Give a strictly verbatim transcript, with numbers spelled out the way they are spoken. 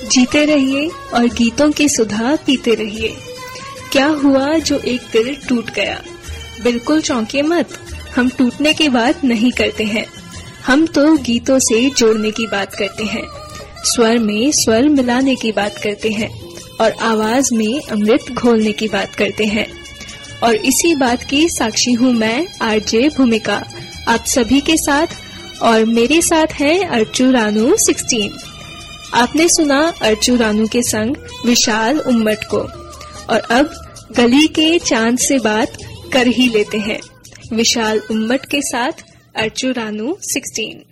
जीते रहिए और गीतों की सुधा पीते रहिए। क्या हुआ जो एक दिल टूट गया? बिल्कुल चौंकिए मत, हम टूटने की बात नहीं करते हैं। हम तो गीतों से जोड़ने की बात करते हैं, स्वर में स्वर मिलाने की बात करते हैं और आवाज में अमृत घोलने की बात करते हैं। और इसी बात की साक्षी हूँ मैं, आरजे भूमिका, आप सभी के साथ। और मेरे साथ हैं अर्चू रानू सोलह। आपने सुना अर्चू रानू के संग विशाल उम्मट को, और अब गली के चांद से बात कर ही लेते हैं विशाल उम्मट के साथ अर्चू रानू सोलह।